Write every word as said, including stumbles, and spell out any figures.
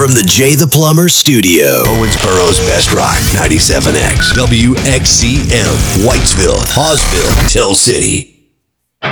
from the Jay the Plumber studio. Owensboro's Best Rock, ninety-seven X, W X C M, Whitesville, Hawesville, Tell City.